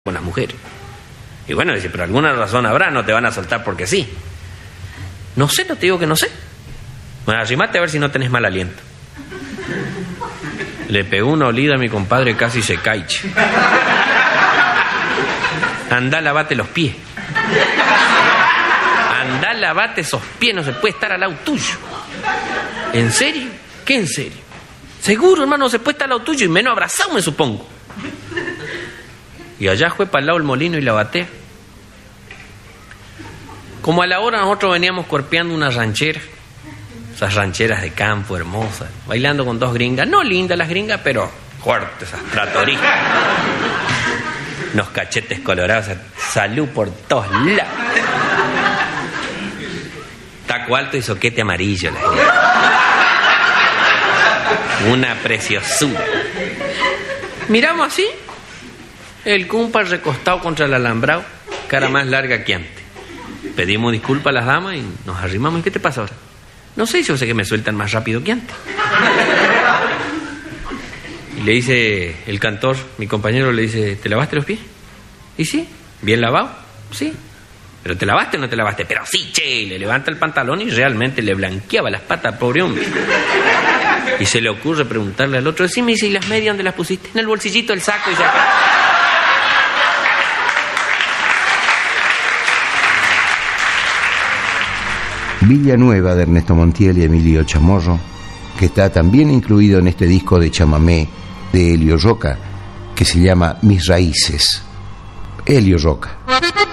con las mujeres. Y bueno, dice, pero alguna razón habrá, no te van a soltar porque sí. No sé, no te digo que no sé. Bueno, arrimate a ver si no tenés mal aliento. Le pegó una olida a mi compadre, casi se cae. Andá, lavate los pies. Andá, lavate esos pies, no se puede estar al lado tuyo. ¿En serio? ¿Qué en serio? Seguro, hermano, no se puede estar al lado tuyo y menos abrazado, me supongo. Y allá fue para el lado del molino y la batea. Como a la hora nosotros veníamos cuerpeando una ranchera, esas rancheras de campo hermosas, bailando con dos gringas, no lindas las gringas, pero fuertes, esas tratoristas, unos cachetes colorados, salud por todos lados, taco alto y soquete amarillo, una preciosura. Miramos así, el cumpa recostado contra el alambrado, cara más larga que antes. Pedimos disculpas a las damas y nos arrimamos. ¿Y qué te pasa ahora? No sé, yo sé que me sueltan más rápido que antes. Y le dice el cantor, mi compañero, le dice, ¿te lavaste los pies? ¿Y sí? ¿Bien lavado? Sí. ¿Pero te lavaste o no te lavaste? Pero sí, che. Le levanta el pantalón y realmente le blanqueaba las patas, pobre hombre. Y se le ocurre preguntarle al otro, decime, ¿y las medias dónde las pusiste? En el bolsillito del saco y se acá. Villanueva, de Ernesto Montiel y Emilio Chamorro, que está también incluido en este disco de chamamé de Elio Roca, que se llama Mis Raíces. Elio Roca.